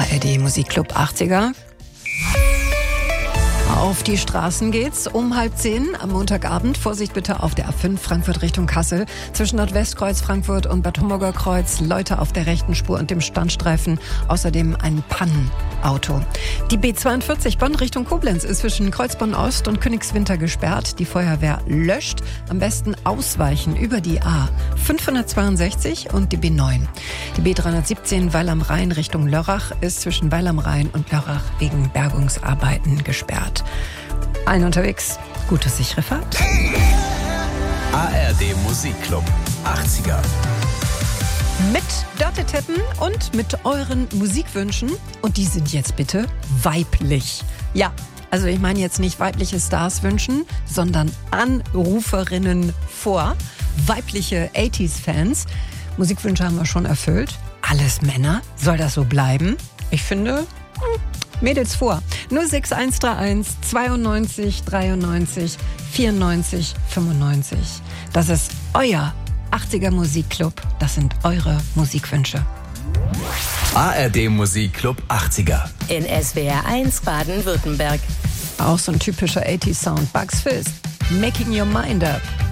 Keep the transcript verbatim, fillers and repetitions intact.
A R D Musikclub achtziger. Auf die Straßen geht's um halb zehn am Montagabend. Vorsicht bitte auf der A fünf Frankfurt Richtung Kassel. Zwischen Nordwestkreuz Frankfurt und Bad Homburger Kreuz Leute auf der rechten Spur und dem Standstreifen. Außerdem ein Pannenauto. Die B zweiundvierzig Bonn Richtung Koblenz ist zwischen Kreuzbonn Ost und Königswinter gesperrt. Die Feuerwehr löscht. Am besten ausweichen über die A fünfhundertzweiundsechzig und die B neun. Die B dreihundertsiebzehn Weil am Rhein Richtung Lörrach ist zwischen Weil am Rhein und Lörrach wegen Bergungsarbeiten gesperrt. Allen unterwegs, gute sichere Fahrt. A R D Musikclub achtziger. Mit Dörte Teppen und mit euren Musikwünschen. Und die sind jetzt bitte weiblich. Ja, also ich meine jetzt nicht weibliche Stars wünschen, sondern Anruferinnen vor. Weibliche achtziger-Fans. Musikwünsche haben wir schon erfüllt. Alles Männer. Soll das so bleiben? Ich finde... Hm. Mädels vor. null sechs eins drei eins zweiundneunzig dreiundneunzig vierundneunzig fünfundneunzig. Das ist euer achtziger Musikclub. Das sind eure Musikwünsche. A R D Musikclub achtziger. In S W R eins Baden-Württemberg. Auch so ein typischer achtziger-Sound. Bugs Fizz. Making Your Mind Up.